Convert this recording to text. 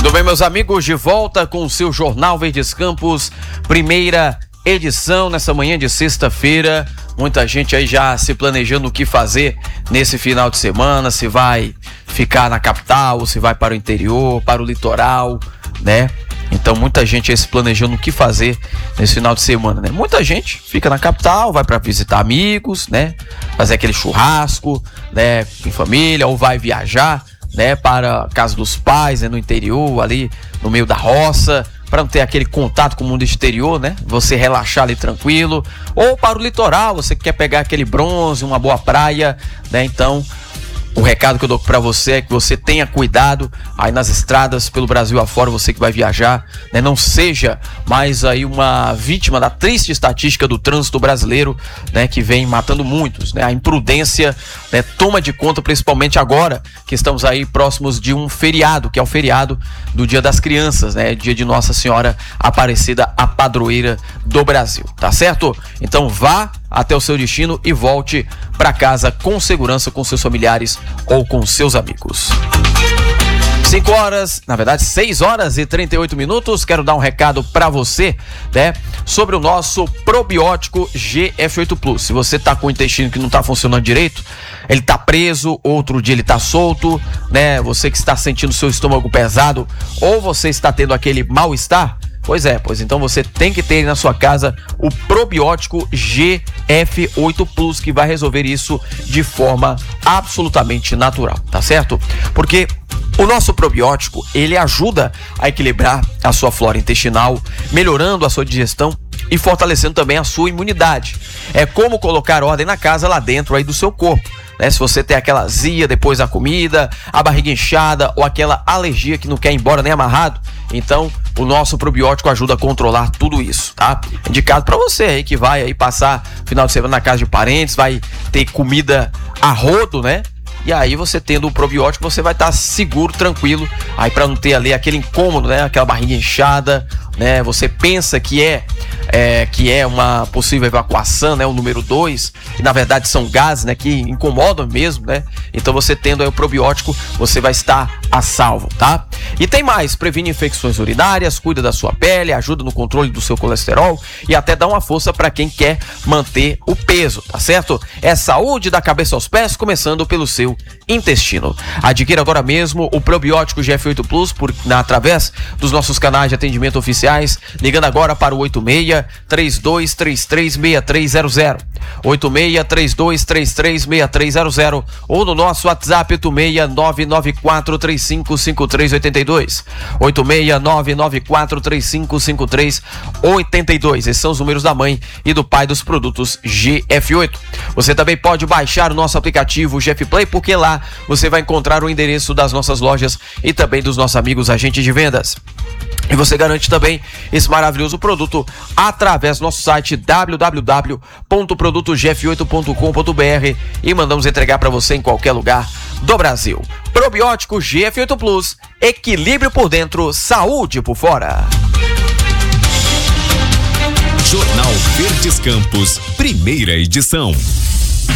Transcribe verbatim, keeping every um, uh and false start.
Tudo bem, meus amigos? De volta com o seu Jornal Verdes Campos, primeira edição nessa manhã de sexta-feira. Muita gente aí já se planejando o que fazer nesse final de semana, se vai ficar na capital, se vai para o interior, para o litoral, né? Então muita gente aí se planejando o que fazer nesse final de semana, né? Muita gente fica na capital, vai para visitar amigos, né? Fazer aquele churrasco, né? Em família, ou vai viajar, né? Para a casa dos pais, né? No interior, ali no meio da roça, para não ter aquele contato com o mundo exterior, né? Você relaxar ali tranquilo. Ou para o litoral, você quer pegar aquele bronze, uma boa praia, né? Então, o recado que eu dou para você é que você tenha cuidado aí nas estradas pelo Brasil afora, você que vai viajar, né? Não seja mais aí uma vítima da triste estatística do trânsito brasileiro, né? Que vem matando muitos, né? A imprudência, né? Toma de conta, principalmente agora que estamos aí próximos de um feriado, que é o feriado do Dia das Crianças, né? Dia de Nossa Senhora Aparecida, a padroeira do Brasil, tá certo? Então vá até o seu destino e volte para casa com segurança, com seus familiares ou com seus amigos. cinco horas, na verdade seis horas e trinta e oito minutos. Quero dar um recado para você, né, sobre o nosso probiótico G F oito Plus. Se você tá com o intestino que não tá funcionando direito, ele tá preso, outro dia ele tá solto, né? Você que está sentindo seu estômago pesado ou você está tendo aquele mal-estar, pois é, pois então você tem que ter na sua casa o probiótico G F oito Plus, que vai resolver isso de forma absolutamente natural, tá certo? Porque o nosso probiótico, ele ajuda a equilibrar a sua flora intestinal, melhorando a sua digestão e fortalecendo também a sua imunidade. É como colocar ordem na casa lá dentro aí do seu corpo, né? Se você tem aquela azia depois da comida, a barriga inchada ou aquela alergia que não quer ir embora nem amarrado, então o nosso probiótico ajuda a controlar tudo isso, tá? Indicado para você aí que vai aí passar final de semana na casa de parentes, vai ter comida a rodo, né? E aí você tendo o probiótico, você vai estar seguro, tranquilo, aí para não ter ali aquele incômodo, né? Aquela barriga inchada, né? Você pensa que é, é que é uma possível evacuação, né? O número dois, e na verdade são gases, né? Que incomodam mesmo, né? Então você tendo aí o probiótico, você vai estar a salvo, tá? E tem mais, previne infecções urinárias, cuida da sua pele, ajuda no controle do seu colesterol e até dá uma força para quem quer manter o peso, tá certo? É saúde da cabeça aos pés, começando pelo seu intestino. Adquira agora mesmo o probiótico G F oito Plus por, na, através dos nossos canais de atendimento oficiais, ligando agora para o oito seis, três dois três três, seis três zero zero, oito seis, três dois três três, seis três zero zero, ou no nosso WhatsApp oito seis nove nove quatro três cinco cinco três oito dois, oito seis nove nove quatro três cinco cinco três oito dois. Esses são os números da mãe e do pai dos produtos G F oito. Você também pode baixar o nosso aplicativo G F Play, porque lá você vai encontrar o endereço das nossas lojas e também dos nossos amigos agentes de vendas. E você garante também esse maravilhoso produto através do nosso site w w w ponto produto g f oito ponto com ponto b r e mandamos entregar para você em qualquer lugar do Brasil. Probiótico G F oito Plus, equilíbrio por dentro, saúde por fora. Jornal Verdes Campos, primeira edição.